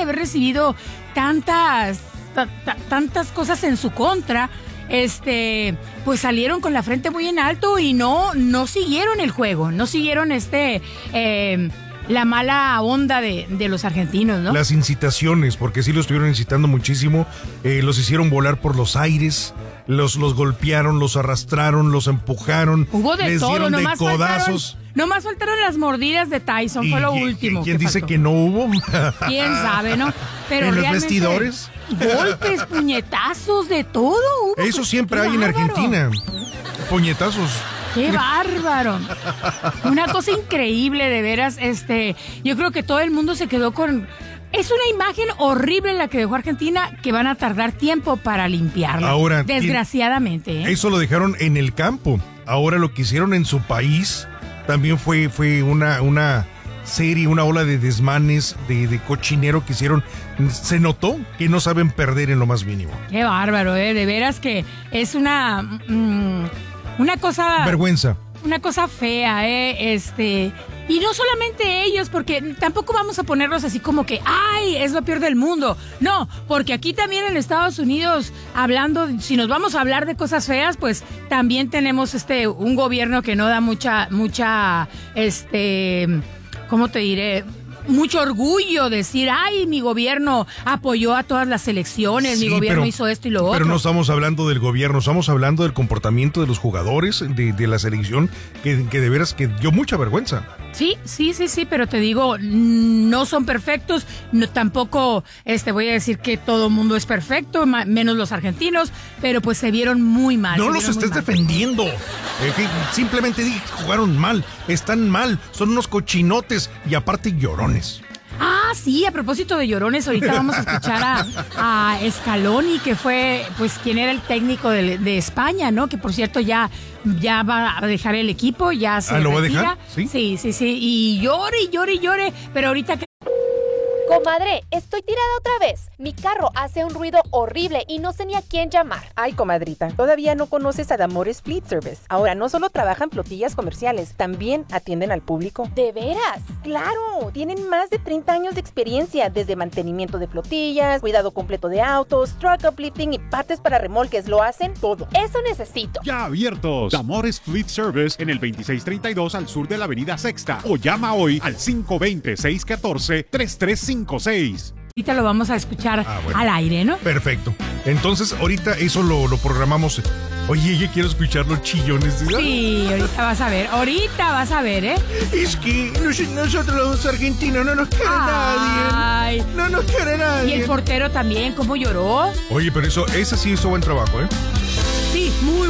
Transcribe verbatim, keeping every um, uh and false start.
de haber recibido tantas, ta, ta, tantas cosas en su contra, este, pues salieron con la frente muy en alto y no, no siguieron el juego, no siguieron este, eh, la mala onda de, de los argentinos, ¿no? Las incitaciones, porque sí los estuvieron incitando muchísimo, eh, los hicieron volar por los aires, los, los golpearon, los arrastraron, los empujaron, Hubo de les todo, dieron de nomás codazos. Faltaron, nomás faltaron las mordidas de Tyson, Y, fue lo y, último. ¿Quién que dice faltó. que no hubo? ¿Quién sabe, no? Pero ¿En los realmente, vestidores? golpes, puñetazos, de todo hubo. Eso siempre Qué hay en bárbaro. Argentina. Puñetazos. ¡Qué bárbaro! Una cosa increíble, de veras. Este, yo creo que todo el mundo se quedó con... Es una imagen horrible la que dejó Argentina, que van a tardar tiempo para limpiarla. Ahora, desgraciadamente. ¿eh? Eso lo dejaron en el campo. Ahora lo que hicieron en su país también fue, fue una, una serie, una ola de desmanes, de, de cochinero que hicieron. Se notó que no saben perder en lo más mínimo. ¡Qué bárbaro! ¿eh? De veras que es una... Mmm, una cosa... Vergüenza. Una cosa fea, ¿eh? Este... Y no solamente ellos, porque tampoco vamos a ponerlos así como que, ¡ay, es lo peor del mundo! No, porque aquí también en Estados Unidos, hablando, si nos vamos a hablar de cosas feas, pues también tenemos este un gobierno que no da mucha, mucha, este, ¿cómo te diré? Mucho orgullo decir, ay, mi gobierno apoyó a todas las elecciones, Sí, mi gobierno pero, hizo esto y lo otro. Pero no estamos hablando del gobierno, estamos hablando del comportamiento de los jugadores, de, de la selección, que, que de veras que dio mucha vergüenza. Sí, sí, sí, sí, pero te digo, no son perfectos, no, tampoco este, voy a decir que todo el mundo es perfecto, ma, menos los argentinos, pero pues se vieron muy mal. No los estés defendiendo, eh, que simplemente dije que jugaron mal, están mal, son unos cochinotes y aparte llorones. Ah, sí, a propósito de llorones, ahorita vamos a escuchar a, a Scaloni, que fue, pues, quien era el técnico de, de España, ¿no? Que, por cierto, ya, ya va a dejar el equipo, ya se ¿Ah, lo va a retira. dejar? ¿Sí? Sí, sí, sí, y llore, y llore, y llore, pero ahorita que... Comadre, estoy tirada otra vez. Mi carro hace un ruido horrible y no sé ni a quién llamar. Ay, comadrita, todavía no conoces a Damores Fleet Service. Ahora no solo trabajan flotillas comerciales, también atienden al público. ¿De veras? ¡Claro! Tienen más de treinta años de experiencia, desde mantenimiento de flotillas, cuidado completo de autos, truck uplifting y partes para remolques. Lo hacen todo. Eso necesito. Ya abiertos. Damores Fleet Service en el veintiséis treinta y dos al sur de la avenida Sexta. O llama hoy al cinco dos cero, seis uno cuatro, tres tres cinco seis. Ahorita lo vamos a escuchar Ah, bueno. al aire, ¿no? Perfecto. Entonces, ahorita eso lo, lo programamos. Oye, yo quiero escuchar los chillones. ¿Sí? Sí, ahorita vas a ver, ahorita vas a ver, ¿eh? Es que nos- nosotros los argentinos no nos quiere Ay. nadie. No nos quiere nadie. Y el portero también, ¿cómo lloró? Oye, pero eso, ese sí hizo buen trabajo, ¿eh?